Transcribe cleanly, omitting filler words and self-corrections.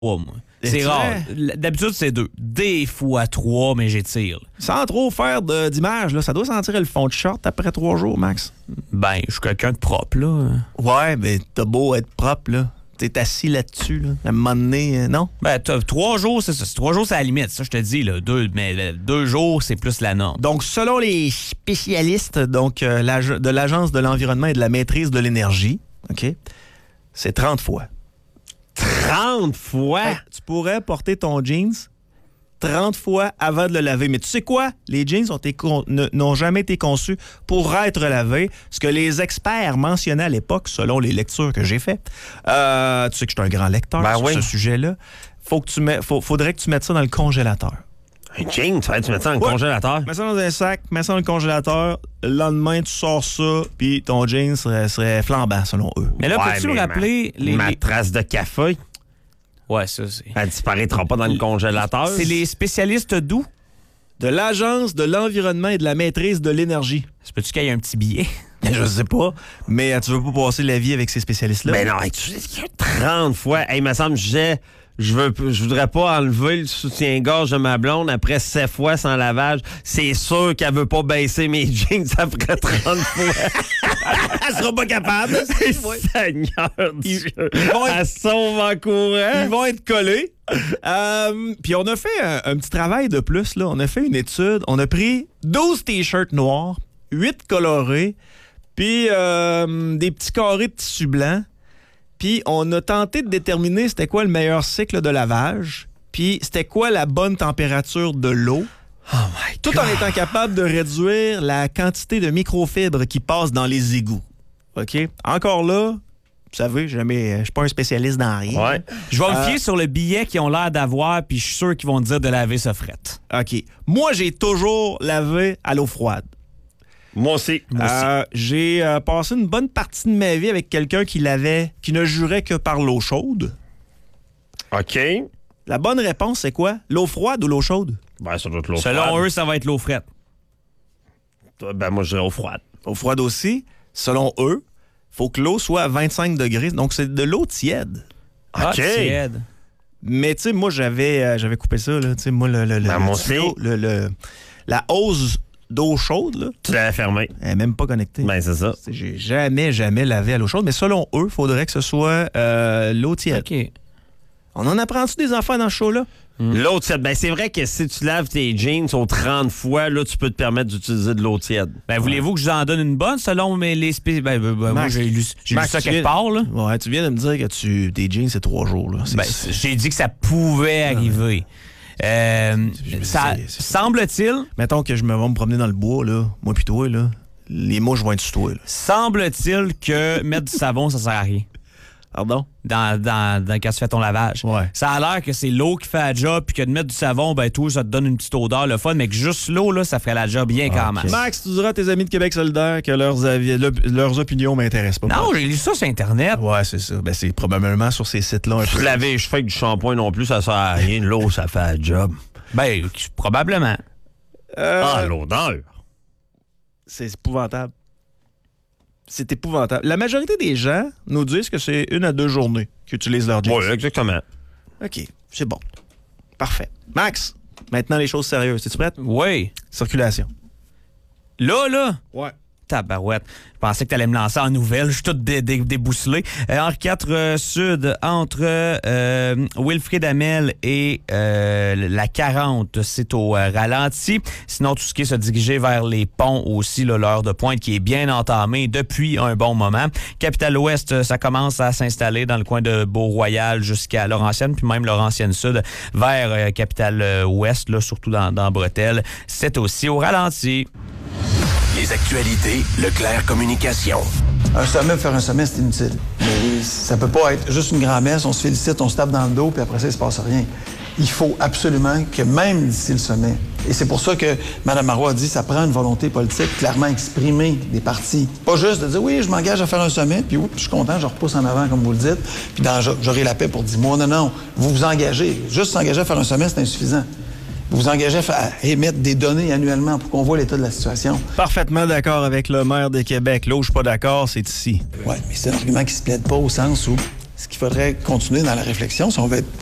moi. C'est rare. D'habitude, c'est 2. Des fois 3, mais j'étire. Sans trop faire d'image, là, ça doit sentir le fond de short après 3 jours, Max. Ben, je suis quelqu'un de propre, là. Ouais, mais t'as beau être propre, là. T'es assis là-dessus, là. À un moment donné, non? Ben, 3 jours, c'est ça. 3 jours, c'est à la limite. Ça, je te dis, là. 2 jours, c'est plus la norme. Donc, selon les spécialistes de l'Agence de l'environnement et de la maîtrise de l'énergie, OK, c'est 30 fois. 30 fois? Hey, tu pourrais porter ton jeans 30 fois avant de le laver. Mais tu sais quoi? Les jeans n'ont jamais été conçus pour être lavés. Ce que les experts mentionnaient à l'époque, selon les lectures que j'ai faites. Tu sais que je suis un grand lecteur sur ce sujet-là. Faudrait que tu mettes ça dans le congélateur. Un jean, tu mets ça dans le congélateur? Mets ça dans un sac, mets ça dans le congélateur. Le lendemain, tu sors ça, puis ton jean serait flambant, selon eux. Mais là, peux-tu me rappeler... Ma trace de café? Ouais, ça, c'est... Elle disparaîtra pas dans le congélateur? C'est les spécialistes d'où? De l'Agence de l'environnement et de la maîtrise de l'énergie. Peux-tu qu'il y ait un petit billet? Je sais pas, mais tu veux pas passer la vie avec ces spécialistes-là? Ben non, 30 fois. Hey, il me semble que je voudrais pas enlever le soutien-gorge de ma blonde après 7 fois sans lavage. C'est sûr qu'elle veut pas baisser mes jeans après 30 fois. Elle sera pas capable. Seigneur Dieu. Elle sauve en courant. Ils vont être collés. Puis on a fait un petit travail de plus, là. On a fait une étude. On a pris 12 t-shirts noirs, 8 colorés, puis des petits carrés de tissu blanc. Puis on a tenté de déterminer c'était quoi le meilleur cycle de lavage, puis c'était quoi la bonne température de l'eau, tout en étant capable de réduire la quantité de microfibres qui passent dans les égouts. OK? Encore là, vous savez, je suis pas un spécialiste dans rien. Ouais. Je vais me fier sur le billet qu'ils ont l'air d'avoir, puis je suis sûr qu'ils vont dire de laver ça frette. OK. Moi, j'ai toujours lavé à l'eau froide. Moi aussi. J'ai passé une bonne partie de ma vie avec quelqu'un qui ne jurait que par l'eau chaude. OK. La bonne réponse, c'est quoi? L'eau froide ou l'eau chaude? Ben, ça doit être l'eau froide. Selon eux, ça va être l'eau frette. Ben, moi, je dirais eau froide. Eau froide aussi. Selon eux, faut que l'eau soit à 25 degrés. Donc, c'est de l'eau tiède. Ah, tiède. Mais, tu sais, moi, j'avais coupé ça, là. Tu sais, moi, la hose d'eau chaude, là. Tu l'avais fermée. Elle n'est même pas connectée. Ben, c'est ça. J'ai jamais lavé à l'eau chaude. Mais selon eux, il faudrait que ce soit l'eau tiède. OK. On en apprend-tu des enfants dans ce show-là? L'eau tiède. Ben, c'est vrai que si tu laves tes jeans aux 30 fois, là, tu peux te permettre d'utiliser de l'eau tiède. Ben, voulez-vous que je vous en donne une bonne selon les spécialistes? Moi, j'ai lu ça quelque part, là. Ouais, tu viens de me dire que tes jeans, c'est 3 jours, là. J'ai dit que ça pouvait arriver. Semble-t-il... Mettons que je vais me promener dans le bois, là, moi pis toi, là, les mouches vont être sur toi, là. Semble-t-il que mettre du savon, ça sert à rien. Pardon? Quand tu fais ton lavage. Ouais. Ça a l'air que c'est l'eau qui fait la job, puis que de mettre du savon, ben tout, ça te donne une petite odeur, le fun, mais que juste l'eau, là, ça ferait la job bien quand même. Max, tu diras à tes amis de Québec solidaire que leurs opinions m'intéressent pas. Non, j'ai lu ça sur Internet. Ouais, c'est ça. Ben, c'est probablement sur ces sites-là. Je laver les cheveux avec du shampoing non plus, ça sert à rien. L'eau, ça fait la job. Ben, probablement. L'odeur. C'est épouvantable. C'est épouvantable. La majorité des gens nous disent que c'est 1 à 2 journées qu'ils utilisent leur jeans. Oui, exactement. OK, c'est bon. Parfait. Max, maintenant les choses sérieuses. Es-tu prête? Oui. Circulation. Là? Ouais. Tabarouette. Je pensais que tu allais me lancer en nouvelle. Je suis tout débousselé. Henri IV Sud, entre Wilfrid Hamel et la 40, c'est au ralenti. Sinon, tout ce qui est se diriger vers les ponts aussi, là, l'heure de pointe qui est bien entamée depuis un bon moment. Capitale-Ouest, ça commence à s'installer dans le coin de Beau-Royal jusqu'à Laurentienne, puis même Laurentienne-Sud vers Capitale-Ouest, là, surtout dans Bretelles. C'est aussi au ralenti. Les actualités Leclerc Communication. Un sommet, faire un sommet, c'est inutile. Mais ça peut pas être juste une grand-messe, on se félicite, on se tape dans le dos, puis après ça, il se passe rien. Il faut absolument que même d'ici le sommet, et c'est pour ça que Mme Marois a dit, ça prend une volonté politique clairement exprimée des partis. Pas juste de dire, oui, je m'engage à faire un sommet, puis je suis content, je repousse en avant, comme vous le dites, puis j'aurai la paix pour 10 mois. Non, vous vous engagez. Juste s'engager à faire un sommet, c'est insuffisant. Vous vous engagez à émettre des données annuellement pour qu'on voit l'état de la situation. Parfaitement d'accord avec le maire de Québec. Là où je suis pas d'accord, c'est ici. Oui, mais c'est un argument qui se plaide pas au sens où ce qu'il faudrait continuer dans la réflexion, si on veut être